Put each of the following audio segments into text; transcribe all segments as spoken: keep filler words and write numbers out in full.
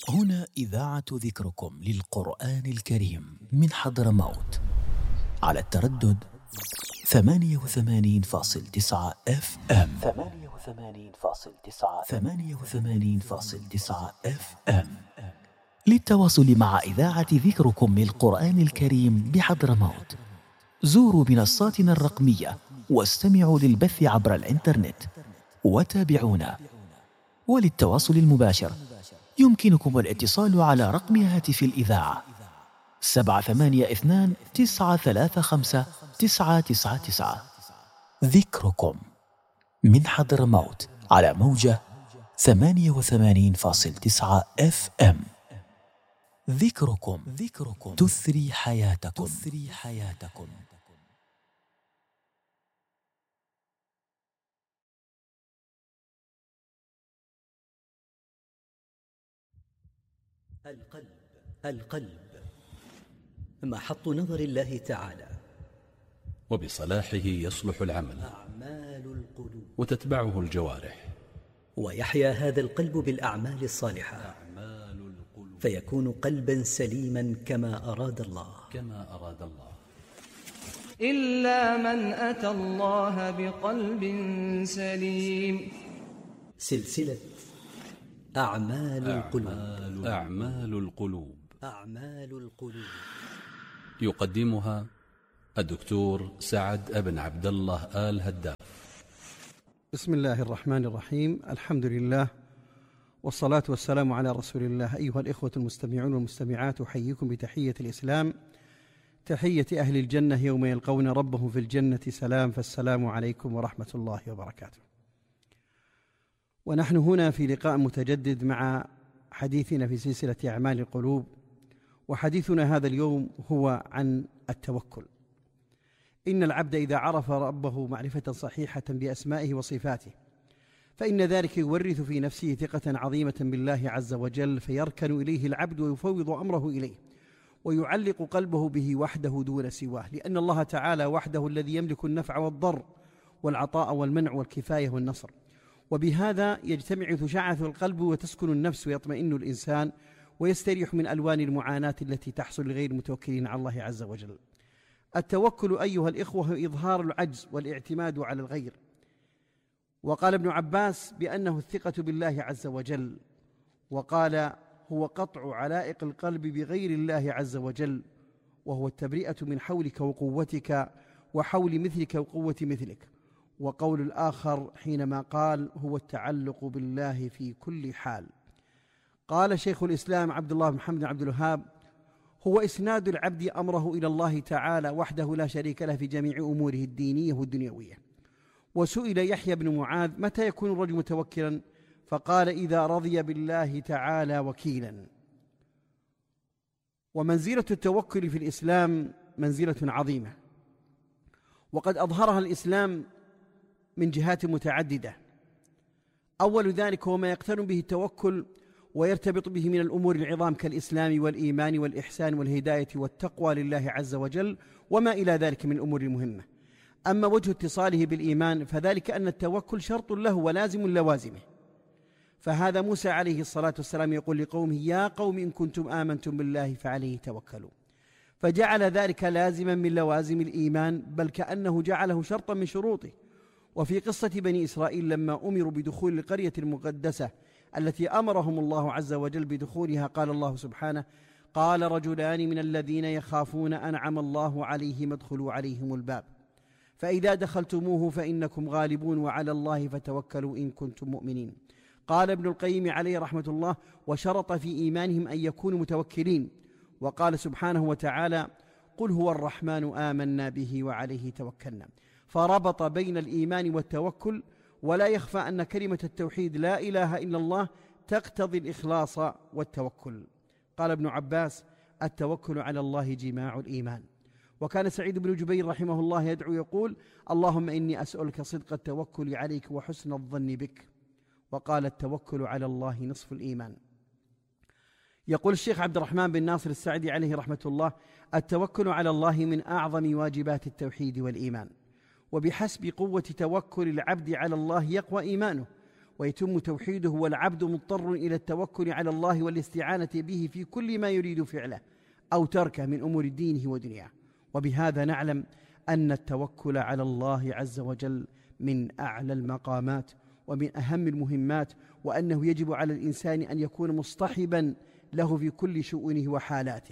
هنا إذاعة ذكركم للقرآن الكريم من حضرموت على التردد ثمانية وثمانين فاصل تسعة اف ام ثمانية وثمانين فاصل تسعة ثمانية وثمانين فاصل تسعة اف ام. للتواصل مع إذاعة ذكركم للقرآن الكريم بحضرموت زوروا منصاتنا الرقمية واستمعوا للبث عبر الإنترنت وتابعونا. وللتواصل المباشر يمكنكم الاتصال على رقم هاتف الإذاعة سبعة ثمانية اثنان تسعة ثلاثة خمسة تسعة تسعة تسعة. ذكركم من حضرموت على موجة ثمانية وثمانين فاصل تسعة اف ام. ذكركم ذكركم تثري حياتكم تثري حياتكم. القلب القلب محط نظر الله تعالى، وبصلاحه يصلح العمل أعمال القلوب وتتبعه الجوارح، ويحيا هذا القلب بالأعمال الصالحة أعمال القلوب فيكون قلبا سليما كما أراد الله كما أراد الله. إلا من أتى الله بقلب سليم. سلسلة أعمال القلوب أعمال, أعمال القلوب أعمال القلوب يقدمها الدكتور سعد ابن عبد الله آل هداف. بسم الله الرحمن الرحيم، الحمد لله والصلاة والسلام على رسول الله. أيها الإخوة المستمعون والمستمعات، أحييكم بتحية الإسلام، تحية أهل الجنة يوم يلقون ربهم في الجنة سلام، فالسلام عليكم ورحمة الله وبركاته. ونحن هنا في لقاء متجدد مع حديثنا في سلسلة أعمال القلوب، وحديثنا هذا اليوم هو عن التوكل. إن العبد إذا عرف ربه معرفة صحيحة بأسمائه وصفاته فإن ذلك يورث في نفسه ثقة عظيمة بالله عز وجل، فيركن إليه العبد ويفوض أمره إليه ويعلق قلبه به وحده دون سواه، لأن الله تعالى وحده الذي يملك النفع والضر والعطاء والمنع والكفاية والنصر، وبهذا يجتمع شعث القلب وتسكن النفس ويطمئن الإنسان ويستريح من ألوان المعاناة التي تحصل لغير المتوكلين على الله عز وجل. التوكل أيها الإخوة هو إظهار العجز والاعتماد على الغير، وقال ابن عباس بأنه الثقة بالله عز وجل، وقال هو قطع علائق القلب بغير الله عز وجل، وهو التبرئة من حولك وقوتك وحول مثلك وقوة مثلك. وقول الآخر حينما قال هو التعلق بالله في كل حال. قال شيخ الإسلام عبد الله بن محمد بن عبد الوهاب هو إسناد العبد أمره إلى الله تعالى وحده لا شريك له في جميع أموره الدينية والدنيوية. وسئل يحيى بن معاذ متى يكون الرجل متوكلا؟ فقال إذا رضي بالله تعالى وكيلا. ومنزلة التوكل في الإسلام منزلة عظيمة، وقد أظهرها الإسلام من جهات متعددة. أول ذلك هو ما يقترن به التوكل ويرتبط به من الأمور العظام كالإسلام والإيمان والإحسان والهداية والتقوى لله عز وجل وما إلى ذلك من الأمور المهمة. أما وجه اتصاله بالإيمان فذلك أن التوكل شرط له ولازم لوازمه. فهذا موسى عليه الصلاة والسلام يقول لقومه يا قوم إن كنتم آمنتم بالله فعليه توكلوا، فجعل ذلك لازما من لوازم الإيمان، بل كأنه جعله شرطا من شروطه. وفي قصة بني إسرائيل لما أمروا بدخول القرية المقدسة التي أمرهم الله عز وجل بدخولها، قال الله سبحانه قال رجلان من الذين يخافون أنعم الله عليهم ادخلوا عليهم الباب فإذا دخلتموه فإنكم غالبون وعلى الله فتوكلوا إن كنتم مؤمنين. قال ابن القيم عليه رحمة الله وشرط في إيمانهم أن يكونوا متوكلين، وقال سبحانه وتعالى قل هو الرحمن آمنا به وعليه توكلنا، فربط بين الإيمان والتوكل. ولا يخفى أن كلمة التوحيد لا إله إلا الله تقتضي الإخلاص والتوكل. قال ابن عباس التوكل على الله جماع الإيمان. وكان سعيد بن جبير رحمه الله يدعو يقول اللهم إني أسألك صدق التوكل عليك وحسن الظن بك. وقال التوكل على الله نصف الإيمان. يقول الشيخ عبد الرحمن بن ناصر السعدي عليه رحمة الله التوكل على الله من أعظم واجبات التوحيد والإيمان، وبحسب قوة توكل العبد على الله يقوى إيمانه ويتم توحيده، والعبد مضطر إلى التوكل على الله والاستعانة به في كل ما يريد فعله أو تركه من أمور دينه ودنياه. وبهذا نعلم أن التوكل على الله عز وجل من أعلى المقامات ومن أهم المهمات، وأنه يجب على الإنسان أن يكون مصطحبا له في كل شؤونه وحالاته.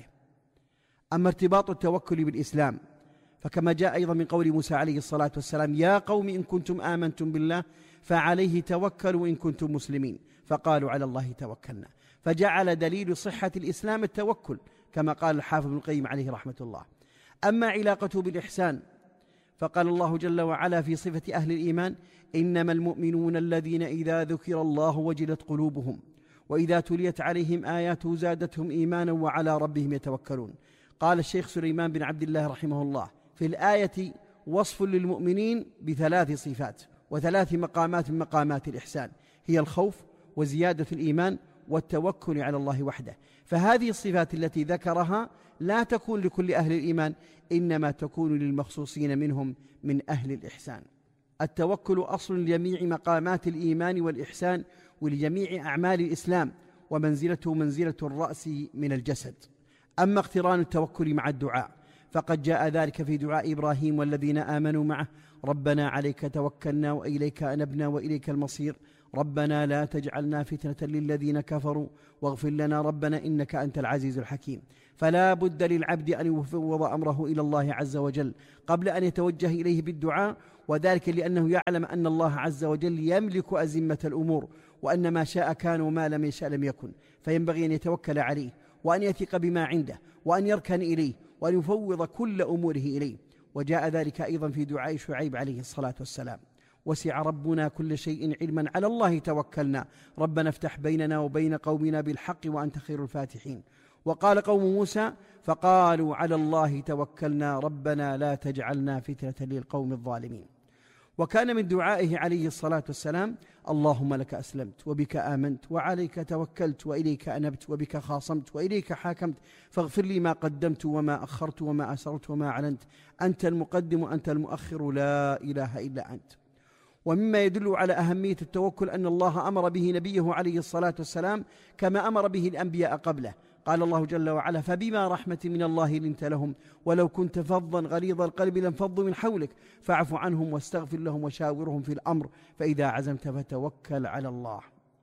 أما ارتباط التوكل بالإسلام فكما جاء أيضا من قول موسى عليه الصلاة والسلام: يا قوم إن كنتم آمنتم بالله فعليه توكلوا إن كنتم مسلمين، فقالوا على الله توكلنا، فجعل دليل صحة الإسلام التوكل كما قال الحافظ ابن القيم عليه رحمة الله. أما علاقته بالإحسان فقال الله جل وعلا في صفة أهل الإيمان: إنما المؤمنون الذين إذا ذكر الله وجلت قلوبهم وإذا تليت عليهم آياته زادتهم إيمانا وعلى ربهم يتوكلون. قال الشيخ سليمان بن عبد الله رحمه الله: في الآية وصف للمؤمنين بثلاث صفات وثلاث مقامات من مقامات الإحسان، هي الخوف وزيادة الإيمان والتوكل على الله وحده. فهذه الصفات التي ذكرها لا تكون لكل أهل الإيمان، إنما تكون للمخصوصين منهم من أهل الإحسان. التوكل أصل لجميع مقامات الإيمان والإحسان ولجميع أعمال الإسلام، ومنزلته منزلة الرأس من الجسد. أما اقتران التوكل مع الدعاء فقد جاء ذلك في دعاء إبراهيم والذين آمنوا معه: ربنا عليك توكلنا وإليك أنبنا وإليك المصير، ربنا لا تجعلنا فتنة للذين كفروا واغفر لنا ربنا إنك أنت العزيز الحكيم. فلا بد للعبد أن يفوض أمره إلى الله عز وجل قبل أن يتوجه إليه بالدعاء، وذلك لأنه يعلم أن الله عز وجل يملك أزمة الأمور، وأن ما شاء كان وما لم يشاء لم يكن، فينبغي أن يتوكل عليه وأن يثق بما عنده وأن يركن إليه وأن يفوض كل أموره إليه. وجاء ذلك أيضا في دعاء شعيب عليه الصلاة والسلام: وسع ربنا كل شيء علما على الله توكلنا ربنا افتح بيننا وبين قومنا بالحق وأنت خير الفاتحين. وقال قوم موسى: فقالوا على الله توكلنا ربنا لا تجعلنا فتنة للقوم الظالمين. وكان من دعائه عليه الصلاة والسلام: اللهم لك أسلمت وبك آمنت وعليك توكلت وإليك أنبت وبك خاصمت وإليك حاكمت فاغفر لي ما قدمت وما أخرت وما أسرت وما أعلنت، أنت المقدم وأنت المؤخر لا إله إلا أنت. ومما يدل على أهمية التوكل أن الله أمر به نبيه عليه الصلاة والسلام كما أمر به الأنبياء قبله. قال الله جل وعلا: فبما رحمة من الله لنت لهم ولو كنت فظا غليظ القلب لانفضوا من حولك فاعف عنهم واستغفر لهم وشاورهم في الأمر فإذا عزمت فتوكل على الله.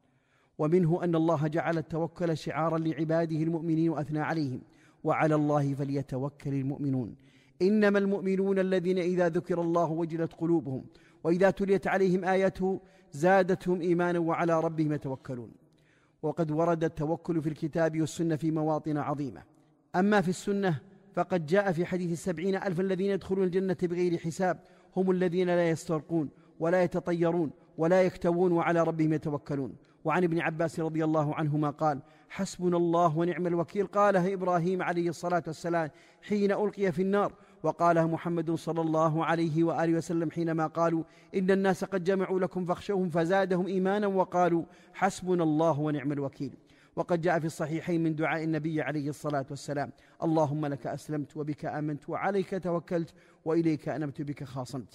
ومنه أن الله جعل التوكل شعارا لعباده المؤمنين وأثنى عليهم: وعلى الله فليتوكل المؤمنون، إنما المؤمنون الذين إذا ذكر الله وجلت قلوبهم وإذا تليت عليهم آياته زادتهم إيمانا وعلى ربهم يتوكلون. وقد ورد التوكل في الكتاب والسنة في مواطن عظيمة. أما في السنة فقد جاء في حديث السبعين ألف الذين يدخلون الجنة بغير حساب هم الذين لا يسترقون ولا يتطيرون ولا يكتوون وعلى ربهم يتوكلون. وعن ابن عباس رضي الله عنهما قال: حسبنا الله ونعم الوكيل، قالها إبراهيم عليه الصلاة والسلام حين ألقي في النار، وقالها محمد صلى الله عليه وآله وسلم حينما قالوا: إن الناس قد جمعوا لكم فاخشوهم، فزادهم إيمانا وقالوا: حسبنا الله ونعم الوكيل. وقد جاء في الصحيحين من دعاء النبي عليه الصلاة والسلام: اللهم لك أسلمت وبك آمنت وعليك توكلت وإليك أنبت بك خاصمت.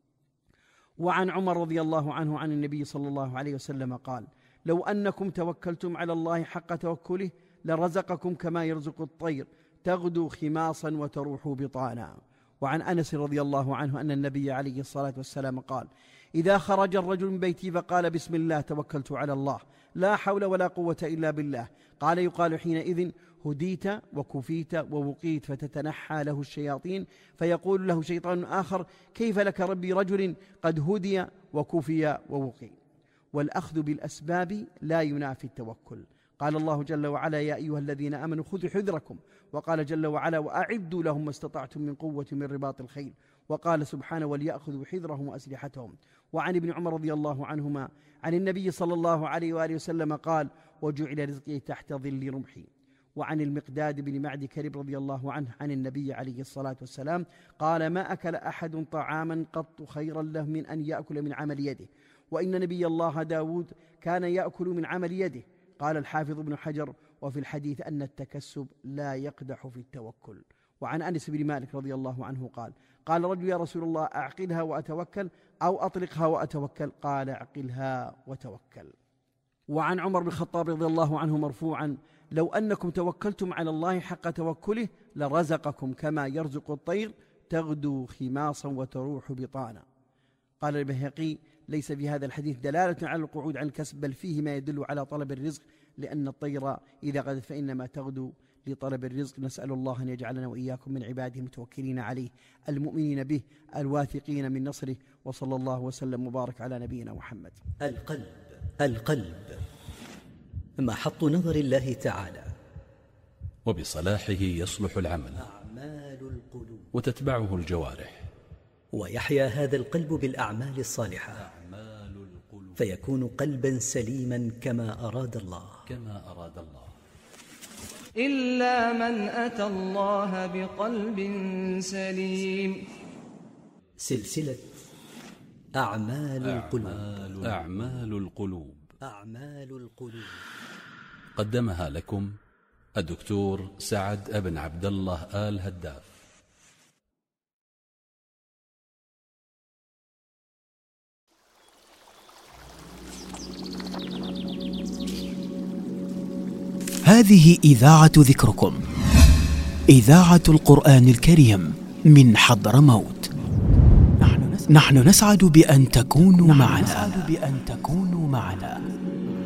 وعن عمر رضي الله عنه عن النبي صلى الله عليه وسلم قال: لو أنكم توكلتم على الله حق توكله لرزقكم كما يرزق الطير تغدو خماصا وتروح بطانا. وعن أنس رضي الله عنه أن النبي عليه الصلاة والسلام قال: إذا خرج الرجل من بيتي فقال بسم الله توكلت على الله لا حول ولا قوة إلا بالله، قال يقال حينئذ: هديت وكفيت ووقيت، فتتنحى له الشياطين فيقول له شيطان آخر: كيف لك ربي رجل قد هدي وكفي ووقي. والأخذ بالأسباب لا ينافي التوكل. قال الله جل وعلا: يا أيها الذين آمنوا خذوا حذركم، وقال جل وعلا: وأعدوا لهم ما استطعتم من قوة من رباط الخيل، وقال سبحانه: وليأخذوا حذرهم وأسلحتهم. وعن ابن عمر رضي الله عنهما عن النبي صلى الله عليه وآله وسلم قال: وجعل رزقي تحت ظل رمحي. وعن المقداد بن معد كرب رضي الله عنه عن النبي عليه الصلاة والسلام قال: ما أكل أحد طعاما قط خيرا له من أن يأكل من عمل يده، وإن نبي الله داود كان يأكل من عمل يده. قال الحافظ ابن حجر: وفي الحديث أن التكسب لا يقدح في التوكل. وعن أنس بن مالك رضي الله عنه قال قال رجل يا رسول الله أعقلها وأتوكل أو أطلقها وأتوكل؟ قال اعقلها وتوكل. وعن عمر بن الخطاب رضي الله عنه مرفوعا لو أنكم توكلتم على الله حق توكله لرزقكم كما يرزق الطير تغدو خماصا وتروح بطانا. قال البيهقي ليس في هذا الحديث دلالة على القعود عن الكسب، بل فيه ما يدل على طلب الرزق، لأن الطير إذا غدت فإنما تغدو لطلب الرزق. نسأل الله أن يجعلنا وإياكم من عباده المتوكلين عليه المؤمنين به الواثقين من نصره، وصلى الله وسلم وبارك على نبينا محمد. القلب القلب محط نظر الله تعالى، وبصلاحه يصلح العمل أعمال القلوب، وتتبعه الجوارح، ويحيا هذا القلب بالأعمال الصالحة، أعمال القلوب، فيكون قلبا سليما كما أراد الله كما أراد الله. إلا من أتى الله بقلب سليم. سلسلة أعمال القلوب. أعمال, أعمال القلوب أعمال القلوب قدمها لكم الدكتور سعد بن عبد الله آل هداف. هذه إذاعة ذكركم، إذاعة القرآن الكريم من حضرموت. نحن نسعد بأن تكونوا معنا.